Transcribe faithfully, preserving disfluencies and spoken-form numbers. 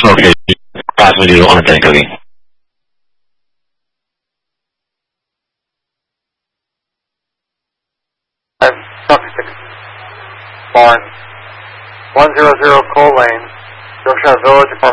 Okay, approximately one hundred cooking. I'm Six Barn, one hundred Coal Lane, Yorkshire Village, apartment